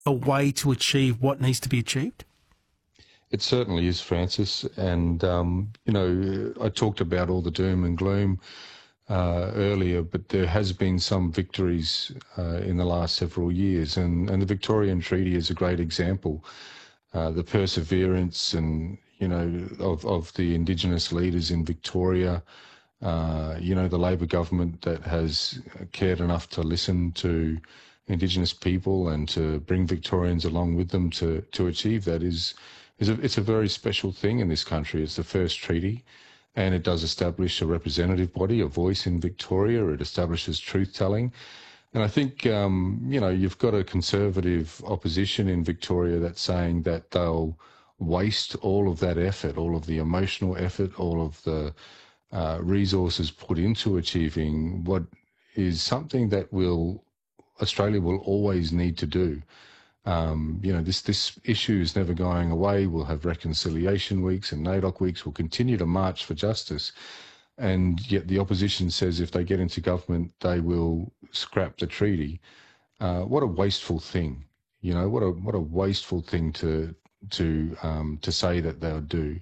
a way to achieve what needs to be achieved? It certainly is, Francis. And, I talked about all the doom and gloom earlier, but there has been some victories in the last several years. And the Victorian Treaty is a great example. The perseverance and, of the Indigenous leaders in Victoria, the Labor government that has cared enough to listen to Indigenous people and to bring Victorians along with them to achieve that it's a very special thing in this country. It's the first treaty, and it does establish a representative body, a voice in Victoria. It establishes truth-telling. And I think, you've got a conservative opposition in Victoria that's saying that they'll waste all of that effort, all of the emotional effort, all of the resources put into achieving what is something that Australia will always need to do. This issue is never going away. We'll have reconciliation weeks and NAIDOC weeks. We'll continue to march for justice. And yet the opposition says if they get into government, they will scrap the treaty. What a wasteful thing. What a wasteful thing to say that they'll do.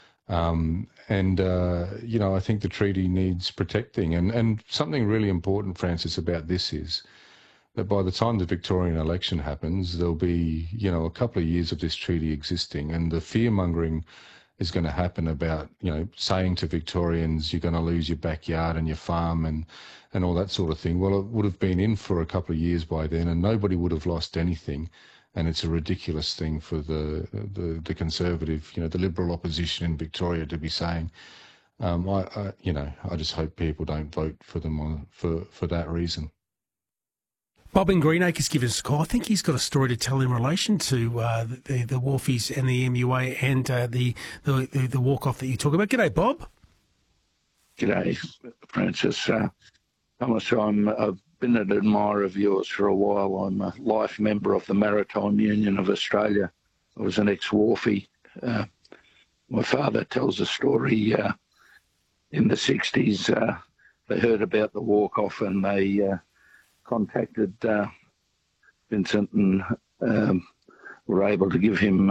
I think the treaty needs protecting. And something really important, Francis, about this is that by the time the Victorian election happens, there'll be, a couple of years of this treaty existing, and the fear-mongering is going to happen about, saying to Victorians, you're going to lose your backyard and your farm and all that sort of thing. Well, it would have been in for a couple of years by then, and nobody would have lost anything. And it's a ridiculous thing for the Conservative, the Liberal opposition in Victoria to be saying. I just hope people don't vote for them for that reason. Bob in Greenacres gives us a call. I think he's got a story to tell in relation to the Wharfies and the MUA and the walk-off that you talk about. G'day, Bob. G'day, Francis. Thomas, I've been an admirer of yours for a while. I'm a life member of the Maritime Union of Australia. I was an ex-Wharfie. My father tells a story in the 60s. They heard about the walk-off and they contacted Vincent and were able to give him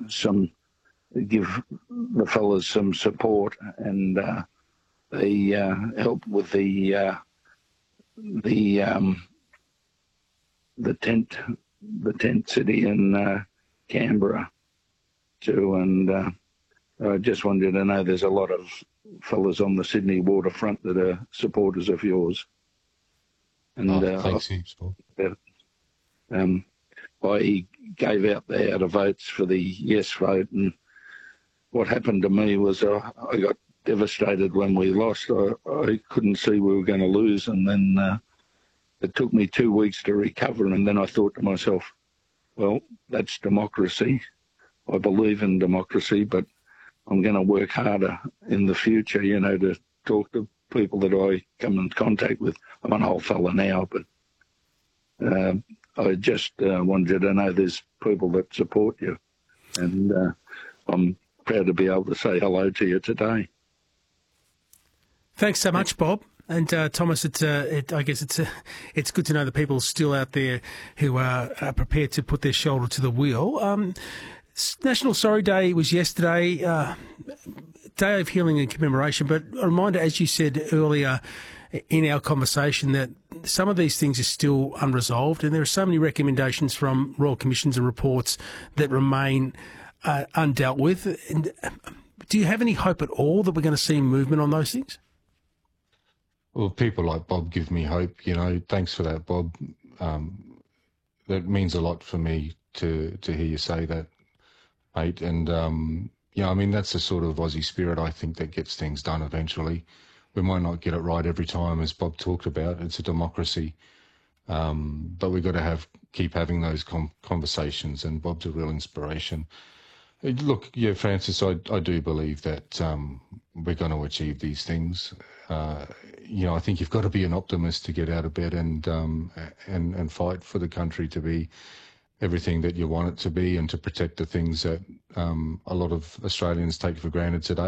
give the fellas some support, and they helped with the tent city in Canberra too. And I just wanted you to know there's a lot of fellas on the Sydney waterfront that are supporters of yours. And thanks heaps, Bob. I gave out the out of votes for the yes vote, and what happened to me was I got devastated when we lost. I couldn't see we were going to lose, and then it took me 2 weeks to recover, and then I thought to myself, well, that's democracy. I believe in democracy, but I'm going to work harder in the future, to talk to people that I come in contact with. I'm an old fella now, but I just wanted you to know there's people that support you, and I'm proud to be able to say hello to you today. Thanks so much, Bob. And Thomas, I guess it's good to know that people are still out there who are prepared to put their shoulder to the wheel. National Sorry Day was yesterday, Day of Healing and Commemoration, but a reminder, as you said earlier in our conversation, that some of these things are still unresolved, and there are so many recommendations from Royal Commissions and reports that remain undealt with. And do you have any hope at all that we're going to see movement on those things? Well, people like Bob give me hope, Thanks for that, Bob. That means a lot for me to hear you say that, mate. And, that's the sort of Aussie spirit, I think, that gets things done eventually. We might not get it right every time, as Bob talked about. It's a democracy. But we've got to keep having those conversations, and Bob's a real inspiration. Look, yeah, Francis, I do believe that we're going to achieve these things. I think you've got to be an optimist to get out of bed and fight for the country to be everything that you want it to be, and to protect the things that a lot of Australians take for granted today.